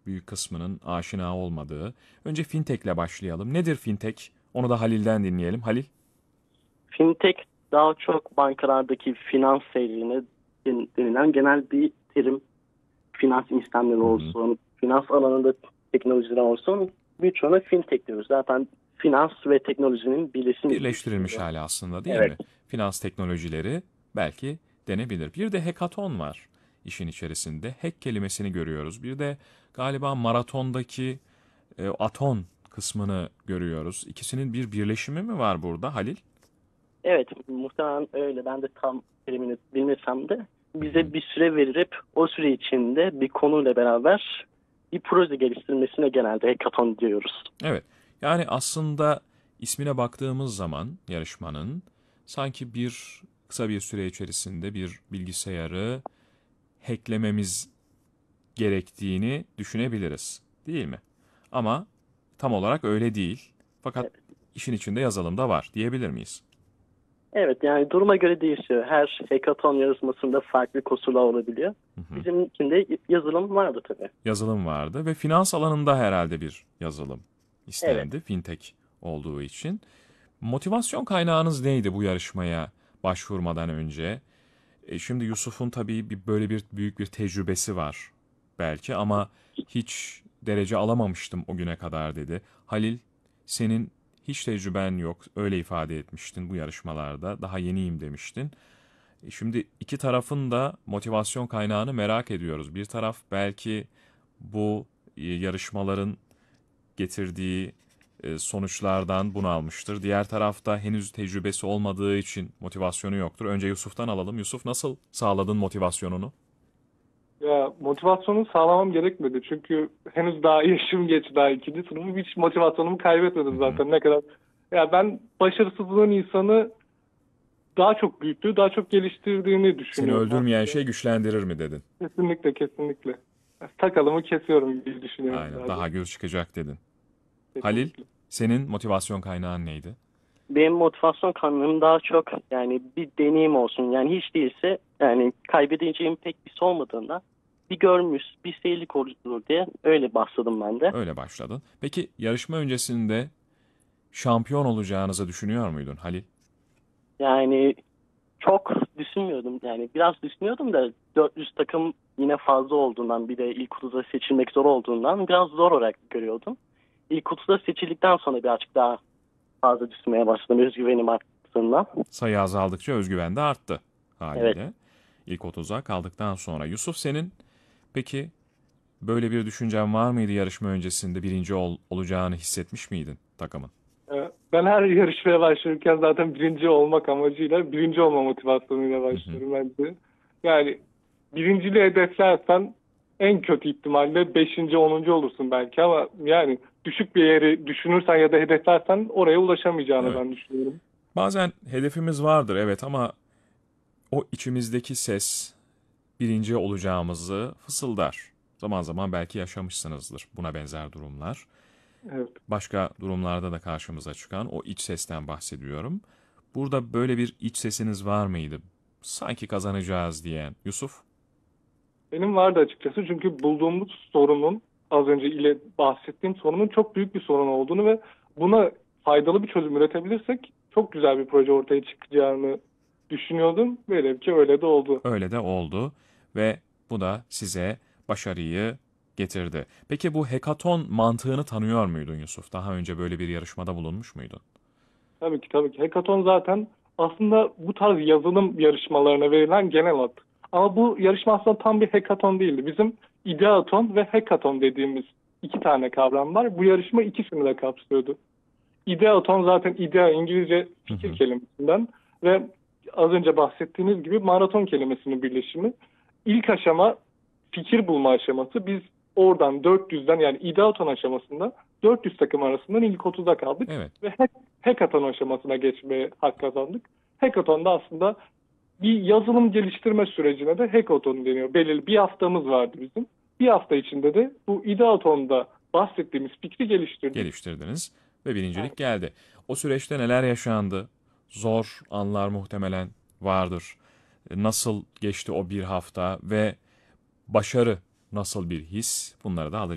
büyük kısmının aşina olmadığı. Önce fintech'le başlayalım. Nedir fintech? Onu da Halil'den dinleyelim. Halil? Fintech daha çok bankalardaki finans seyrine denilen genel bir terim. Finans işlemleri Hı hı. olsun, finans alanında teknolojiler olsun birçoğuna fintech diyoruz. Zaten finans ve teknolojinin birleşimi gibi Birleştirilmiş düşünüyorum. hali aslında değil Evet, mi? Finans teknolojileri belki denebilir. Bir de hackathon var işin içerisinde. Hack kelimesini görüyoruz. Bir de galiba maratondaki aton kısmını görüyoruz. İkisinin bir birleşimi mi var burada Halil? evet muhtemelen öyle. Ben de tam terimini bilmesem de Hı hı. bize bir süre verilip o süre içinde bir konuyla beraber bir proje geliştirmesine genelde hackathon diyoruz. Evet. Yani aslında ismine baktığımız zaman yarışmanın sanki bir kısa bir süre içerisinde bir bilgisayarı hacklememiz gerektiğini düşünebiliriz, değil mi? Ama tam olarak öyle değil. Fakat işin içinde yazılım da var diyebilir miyiz? Evet, yani duruma göre değişiyor. Her hackathon yarışmasında farklı koşullar olabiliyor. Hı hı. Bizim için de yazılım vardı tabii. Yazılım vardı ve finans alanında herhalde bir yazılım Evet. istendi fintech olduğu için. Motivasyon kaynağınız neydi bu yarışmaya başvurmadan önce? Şimdi Yusuf'un tabii böyle bir büyük bir tecrübesi var belki ama hiç derece alamamıştım o güne kadar dedi. Halil, senin hiç tecrüben yok, öyle ifade etmiştin bu yarışmalarda, daha yeniyim demiştin. Şimdi iki tarafın da motivasyon kaynağını merak ediyoruz. Bir taraf belki bu yarışmaların getirdiği sonuçlardan bunu almıştır. Diğer tarafta henüz tecrübesi olmadığı için motivasyonu yoktur. Önce Yusuf'tan alalım. Yusuf, nasıl sağladın motivasyonunu? Ya motivasyonu sağlamam gerekmedi. Çünkü henüz daha yaşım geç, daha ikinci sınıfım. Hiç motivasyonumu Hı kaybetmedim hı. zaten. Ne kadar. Ya ben başarısızlığın insanı daha çok büyüttüğü, daha çok geliştirdiğini Seni düşünüyorum öldürmeyen aslında. şey güçlendirir mi dedin? Kesinlikle, kesinlikle. Takalımı kesiyorum gibi düşünüyorum Aynen, daha daha çok. gür çıkacak dedin. Halil, Kesinlikle. senin motivasyon kaynağın neydi? Benim motivasyon kaynağım daha çok yani bir deneyim olsun. Yani hiç değilse yani kaybedeceğim pek bir şey olmadığında bir görmüş, bir seyirlik olur diye öyle başladım ben de. Öyle başladın. Peki yarışma öncesinde şampiyon olacağınızı düşünüyor muydun Halil? Yani çok düşünmüyordum. Yani biraz düşünüyordum da 400 takım yine fazla olduğundan bir de ilk 30'a seçilmek zor olduğundan biraz zor olarak görüyordum. İlk 30'a seçildikten sonra birazcık daha fazla düşünmeye başladım özgüvenim arttığından. Sayı azaldıkça özgüven de arttı Evet. haliyle. İlk 30'a kaldıktan sonra. Yusuf, senin peki böyle bir düşüncen var mıydı yarışma öncesinde birinci olacağını hissetmiş miydin takımın? Ben her yarışmaya başlarken zaten birinci olmak amacıyla, birinci olma motivasyonuyla Hı hı. başlıyorum bence. Yani birinciliği hedeflersen en kötü ihtimalle beşinci, onuncu olursun belki ama yani düşük bir yeri düşünürsen ya da hedeflersen oraya ulaşamayacağını Evet. ben düşünüyorum. Bazen hedefimiz vardır, evet, ama o içimizdeki ses birinci olacağımızı fısıldar. Zaman zaman belki yaşamışsınızdır buna benzer durumlar. Evet. Başka durumlarda da karşımıza çıkan o iç sesten bahsediyorum. Burada böyle bir iç sesiniz var mıydı? Sanki kazanacağız diyen. Yusuf? Benim vardı açıkçası çünkü bulduğumuz sorunun az önce ile bahsettiğim sorunun çok büyük bir sorun olduğunu ve buna faydalı bir çözüm üretebilirsek çok güzel bir proje ortaya çıkacağını düşünüyordum. Velev ki öyle de oldu. Öyle de oldu ve bu da size başarıyı getirdi. Peki bu hekaton mantığını tanıyor muydun Yusuf? Daha önce böyle bir yarışmada bulunmuş muydun? Tabii ki tabii ki. Hackathon zaten aslında bu tarz yazılım yarışmalarına verilen genel ad. Ama bu yarışma aslında tam bir hackathon değildi. Bizim ideaton ve hackathon dediğimiz iki tane kavram var. Bu yarışma ikisini de kapsıyordu. Ideaton zaten idea İngilizce Hı fikir hı. kelimesinden ve az önce bahsettiğiniz gibi maraton kelimesinin birleşimi. İlk aşama fikir bulma aşaması. Biz oradan 400'den yani ideaton aşamasında 400 takım arasından ilk 30'a kaldık Evet. ve hackathon aşamasına geçmeye hak kazandık. Hackathon'da aslında bir yazılım geliştirme sürecine de hackathon deniyor. Belirli bir haftamız vardı bizim. Bir hafta içinde de bu ideaton'da bahsettiğimiz fikri geliştirdik. Geliştirdiniz ve birincilik Yani geldi. O süreçte neler yaşandı? Zor anlar muhtemelen vardır. Nasıl geçti o bir hafta ve başarı nasıl bir his? Bunları da alacağız.